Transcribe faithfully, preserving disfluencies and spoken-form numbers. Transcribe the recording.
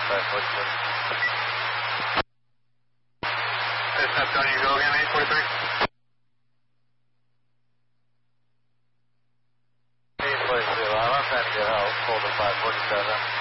five forty-seven. This is Tony, you go again, eight forty-three? eight forty-three, well, I'm trying to get out, hold the five forty-seven.